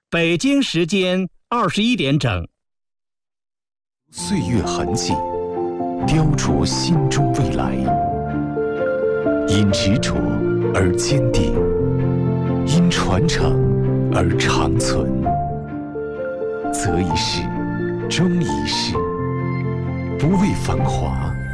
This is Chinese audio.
北京时间21点整。 岁月痕迹，雕琢心中未来。因执着而坚定，因传承而长存。择一事，终一事，不为繁华，